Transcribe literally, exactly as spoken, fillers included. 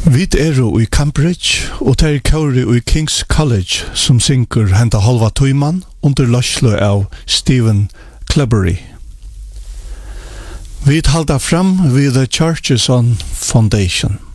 Vi er i Cambridge, og det er Kauri i King's College som synker henta halva tøyman under løslo av Stephen Clebury. Vi halda fram ved The Churches on Foundation.